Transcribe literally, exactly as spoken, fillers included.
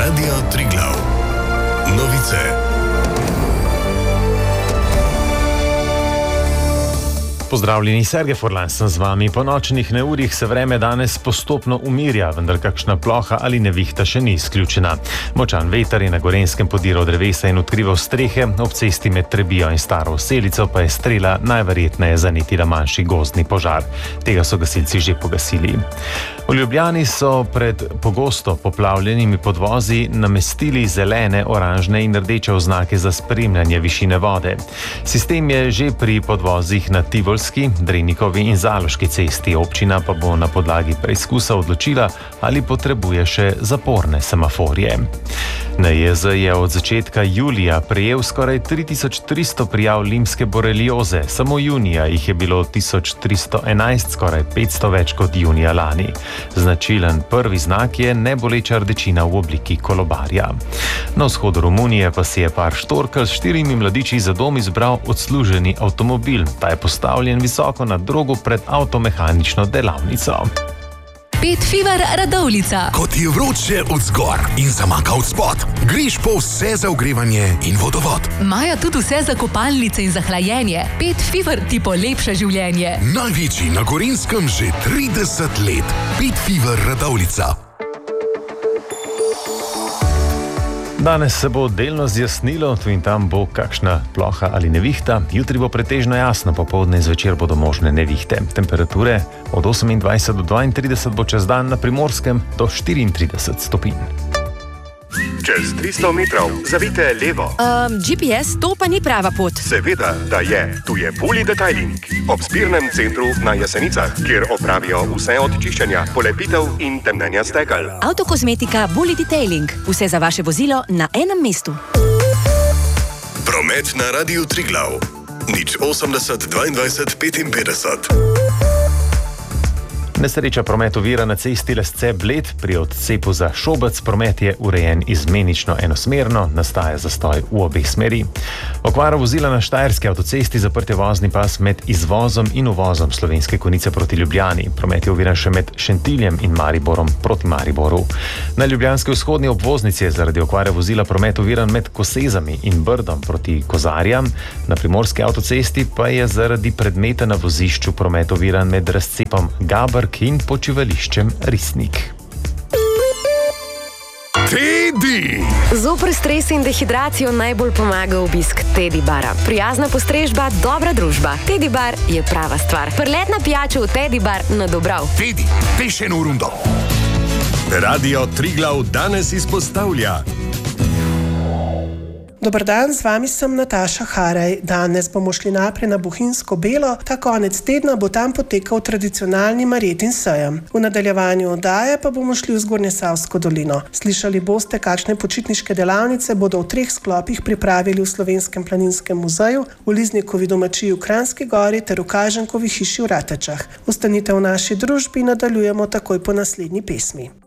Radio Triglav. Novice. Pozdravljeni, Sergej Furlan sem z vami. Po nočnih neurjih se vreme danes postopno umirja, vendar kakšna ploha ali nevihta še ni izključena. Močan veter je na Gorenjskem podiral drevesa in odkrival strehe, ob cesti med Trebijo in Staro Oselico pa je strela najverjetneje zanetila manjši gozdni požar. Tega so gasilci že pogasili. V Ljubljani so pred pogosto poplavljenimi podvozi namestili zelene, oranžne in rdeče oznake za spremljanje višine vode. Sistem je že pri podvozih na Tivolski, Drenikovi in Zaloški cesti. Občina pa bo na podlagi preizkusa odločila, ali potrebuje še zaporne semaforje. N I J Z je od začetka julija prejel skoraj tri tisoč tristo prijav limske borelioze. Samo junija jih je bilo tisoč tristo enajst, skoraj petsto več kot junija lani. Značilen prvi znak je neboleča rdečina v obliki kolobarja. Na vzhodu Romunije pa si je par štorkelj s štirimi mladiči za dom izbral odsluženi avtomobil. Ta je postavljen visoko na drogu pred avtomehanično delavnico. Pet Fever Radovljica. Ko ti je vroče od zgor in zamaka od spod, greš po vse za ogrevanje in vodovod. Imajo tudi vse za kopalnice in za hlajenje. Pet Fever ti polepša življenje. Največji na Gorenjskem že trideset let. Pet Fever Radovljica. Danes se bo delno zjasnilo, tu in tam bo kakšna ploha ali nevihta. Jutri bo pretežno jasno, popoldne in zvečer bodo možne nevihte. Temperature od osemindvajset do dvaintrideset bo čez dan, na Primorskem do štiriintrideset stopinj. Čez tristo metrov zavijte levo. Um, G P S, to pa ni prava pot. Seveda, da je. Tu je Bully Detailing. Ob zbirnem centru na Jesenicah, kjer opravijo vse od čiščenja, polepitev in temnenja stekel. Avtokozmetika Bully Detailing. Vse za vaše vozilo na enem mestu. Promet na Radiu Triglav. Nič osemdeset dvaindvajset petinpetdeset. Nesreča promet ovira na cesti Lesce-Bled. Pri odcepu za Šobec promet je urejen izmenično enosmerno, nastaja zastoj v obeh smeri. Okvara vozila na štajerski avtocesti, zaprte vozni pas med izvozom in uvozom Slovenske Konjice proti Ljubljani. Promet je oviran še med Šentiljem in Mariborom proti Mariboru. Na ljubljanski vzhodni obvoznici je zaradi okvare vozila promet oviran med Kosezami in Brdom proti Kozarjam. Na primorski avtocesti pa je zaradi predmeta na vozišču promet oviran med razcepom Gaber in počivališčem Risnik. Teddy! Zoper stres in dehidracijo najbolj pomaga obisk Teddy bara. Prijazna postrežba, dobra družba. Teddy bar je prava stvar. Prletna pijača v Teddy bar na Dobrav. Teddy, peš eno rundo. Radio Triglav danes izpostavlja. Dobar dan, z vami sem Nataša Haraj. Danes bomo šli naprej na Bohinjsko Belo. Ta konec tedna bo tam potekal tradicionalni Marjetin sejem. V nadaljevanju oddaje pa bomo šli v Zgornjesavsko dolino. Slišali boste, kakšne počitniške delavnice bodo v treh sklopih pripravili v Slovenskem planinskem muzeju, v Liznikovi domačiji v Kranjski Gori ter v Kažankovi hiši v Ratečah. Ostanite v naši družbi in nadaljujemo takoj po naslednji pesmi.